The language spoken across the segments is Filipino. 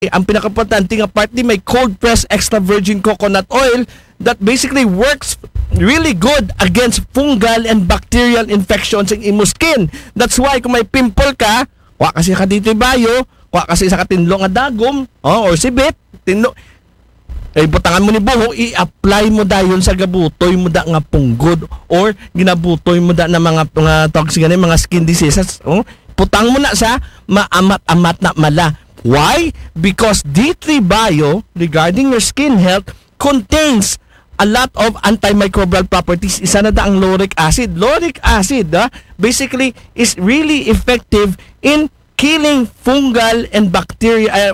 ang pinaka-importante nga part ni may cold pressed extra virgin coconut oil that basically works really good against fungal and bacterial infections in imong skin. That's why kung may pimple ka, wa kasi ka dito bayo, wa kasi sa katinlo nga dagom, or sibit, tinlo butangan mo ni buho, i-apply mo dayon sa gabutoy mo da nga punggod or ginabutoy mo da na mga toxic mga skin diseases. Putang mo na sa maamat-amat na mala. Why? Because D3 Bio, regarding your skin health, contains a lot of antimicrobial properties. Isa na da ang lauric acid. Lauric acid, basically, is really effective in killing fungi and bacteria.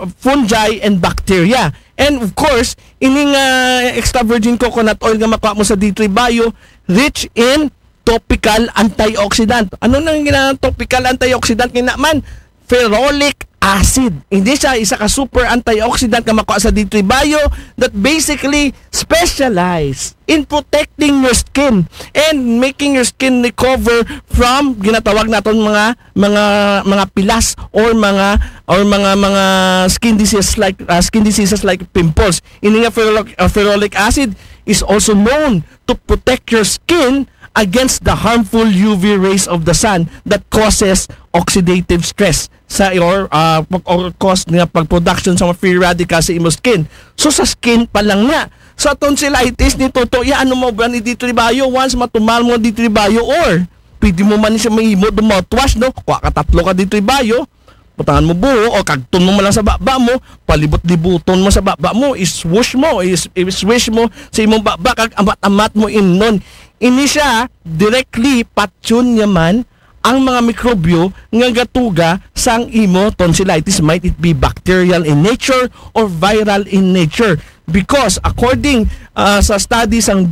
And of course, ining extra virgin coconut oil nga makuha mo sa D3 Bio, rich in topical antioxidant. Ano nang ginang topical antioxidant kinaman? Ferrolic acid. Hindi siya isa ka super antioxidant nga makuha sa D3 Bio that basically specialize in protecting your skin and making your skin recover from ginatawag naton mga pilas or mga skin diseases like pimples. Ini nga ferrolic acid is also known to protect your skin against the harmful UV rays of the sun that causes oxidative stress or cause nga pag-production sa mga free radicals sa imong skin. So sa skin pa lang na. Sa tonsillitis ni Toto, ano mo ba ni D3 Bio once matumal mo D3 Bio or pwede mo man siya mahimo do mouthwash no? Kuha ka tatlo ka D3 Bio. Putangan mo buho o kagton mo lang sa baba mo, palibot-libuton mo sa baba mo, iswish mo sa imong baba kag amat-amat mo innon. Ini siya directly patyon yaman ang mga mikrobyo nga gatuga sang imo tonsillitis, might it be bacterial in nature or viral in nature, because according sa studies sang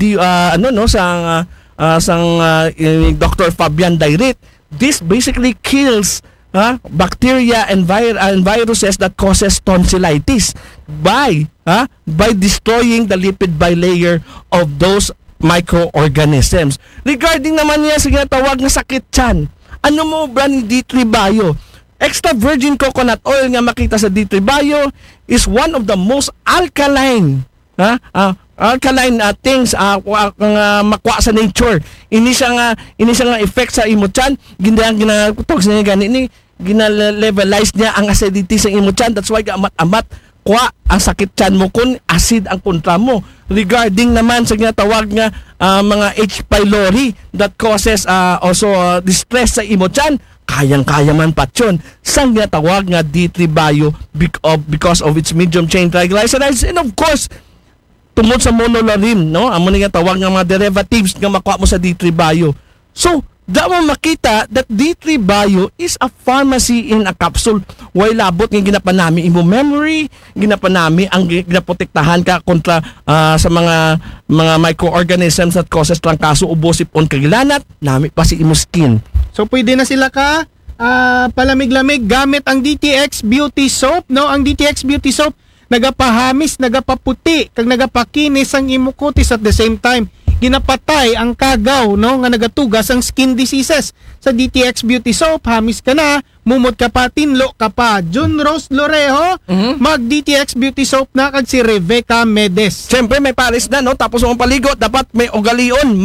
Dr. Fabian Dairit, this basically kills bacteria and viruses that causes tonsillitis by destroying the lipid bilayer of those microorganisms. Regarding naman niya sa ginatawag na sakit tiyan, ano mo ba ni D3 Bio? Extra virgin coconut oil nga makita sa D3 Bio is one of the most alkaline things makuha sa nature. Ini siya nga effect sa imo tiyan, ginatawag sa niya gani gina-levelize niya ang acidity sa imo tiyan. That's why amat-amat kuha ang sakit tiyan mo kung acid ang kontra mo. Regarding naman sa ginatawag nga mga H. pylori that causes also distress sa imo tiyan, kayang-kaya man patyon sa ginatawag nga D3 Bio because of its medium chain triglycerides, and of course tungod sa monolarin, no? Amo nga tawag nga mga derivatives nga makuha mo sa D3 Bio. So mo makita that D3 Bio is a pharmacy in a capsule. Way labot nga ginapanami imo memory, ginapanami ang ginaprotektahan ka kontra sa mga microorganisms that causes trangkaso, ubo, sipon, kagilanat, nami pa si imo skin. So pwede na sila ka palamig-lamig gamit ang DTX Beauty Soap, no? Ang DTX Beauty Soap nagapahamis, nagapaputi, kag nagapakinis ang imo kutis at the same time ginapatay ang kagaw, no, nga nagatugas ang skin diseases. Sa DTX Beauty Soap, hamis ka na, mumot ka pa, tinlo ka pa. Jun Rose Lorejo, mag DTX Beauty Soap na kag si Rebecca Medes. Siyempre may pares na, no? Tapos ang paligo, dapat may ugalion,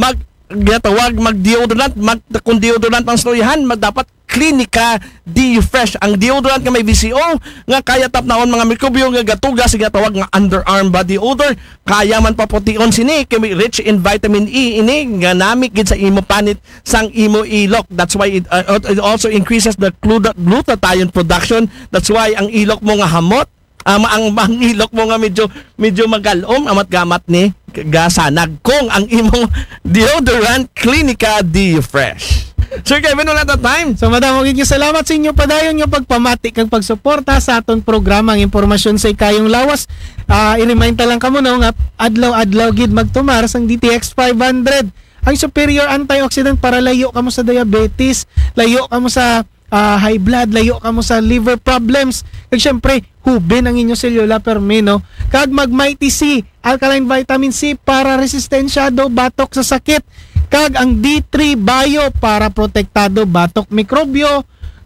mag-deodorant, kung deodorant ang storyahan, dapat Clinica D-Fresh. Ang deodorant nga may VCO nga kaya tapnaon mga mikrobyo nga gatuga sa tawag nga underarm body odor, kaya man papution sini kay rich in vitamin E ini nga namik gid sa imo panit sang imo ilok. That's why it also increases the glutathione production. That's why ang ilok mo nga hamot, ang ilok mo nga medyo magalom amat gamat ni gasanag kung ang imong deodorant Clinica D-Fresh. Sir Kevin, wala na time. So madam, magiging salamat sa inyo padayon yung pagpamati kag pagsuporta sa aton programa. Ang impormasyon sa ikayong lawas. I-remind lang kamo no nga adlaw-adlaw gid magtumar sang DTX 500. Ang superior antioxidant para layo kamo sa diabetes, layo kamo sa high blood, layo kamo sa liver problems. Kag syempre, hubin ang inyong cellular permeno. Kag mag-Mighty C, alkaline vitamin C para resistensyado batok sa sakit. Kag ang D3 Bio para protektado batok mikrobyo,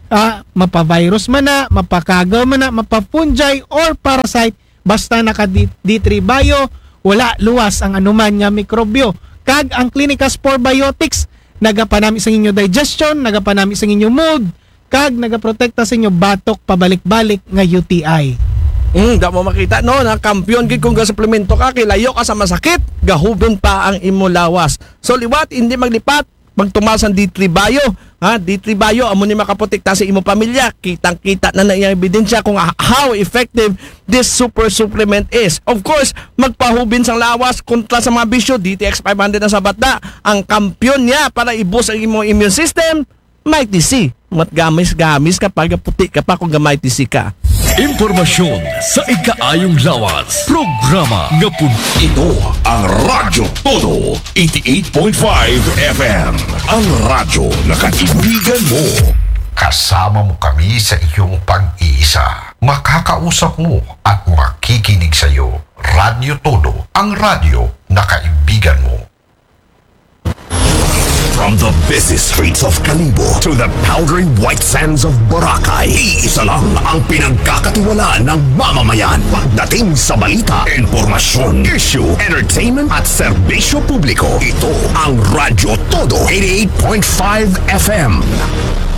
Mapa-virus man na, mapakagaw man na, mapa-fungi or parasite, basta naka D3 Bio, wala luwas ang anuman nga mikrobyo. Kag ang Clinicas 4 Biotics, nagapanami sa inyo digestion, nagapanami sa inyo mood, kag nagaprotekta sa inyo batok pabalik-balik nga UTI. Da mo makita no, na kampiyon gid kung suplemento ka, kilayo ka sa masakit, gahubon pa ang imo lawas. So liwat, hindi maglipat, magtumas ang D3 Bio. D3 Bio, amo ni makaprotekta sa imo pamilya. Kitang-kita na iyang ebidensya kung how effective this super supplement is. Of course, magpahubin sang lawas kontra sa mga bisyo. DTX 500 na sa bata. Ang kampiyon niya para i-boost ang imo immune system, Mighty C. Matgamis-gamis kapag puti ka pa kung Mighty C ka. Impormasyon sa ikaayong lawas. Programa nga Ito ang Radyo Todo 88.5 FM. Ang radyo na kaibigan mo. Kasama mo kami sa iyong pag-iisa. Makakausap mo at makikinig sa iyo. Radyo Todo, ang radyo na kaibigan mo. From the busy streets of Kalibo to the powdery white sands of Boracay, iisa lang ang pinagkakatiwalaan ng mamamayan. Pagdating sa balita, impormasyon, issue, entertainment at serbisyo publiko, ito ang Radyo Todo 88.5 FM.